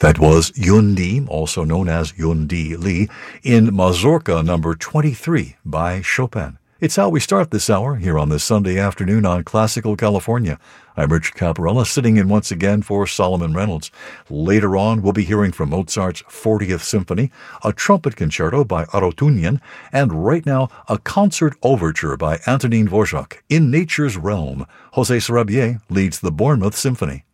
That was Yundi, also known as Yundi Li, in Mazurka number 23 by Chopin. It's how we start this hour here on this Sunday afternoon on Classical California. I'm Richard Caparella, sitting in once again for Solomon Reynolds. Later on, we'll be hearing from Mozart's 40th Symphony, a trumpet concerto by Arutyunian, and right now, a concert overture by Antonin Dvorak. In Nature's Realm, José Sarabié leads the Bournemouth Symphony.